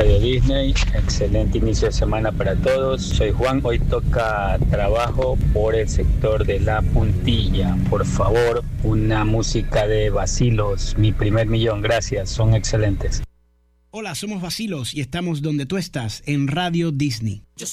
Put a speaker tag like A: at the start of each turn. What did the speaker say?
A: Radio Disney. Excelente inicio de semana para todos. Soy Juan. Hoy toca trabajo por el sector de La Puntilla. Por favor, una música de Vacilos, Mi Primer Millón. Gracias, son excelentes.
B: Hola, somos Vacilos y estamos donde tú estás, en Radio Disney.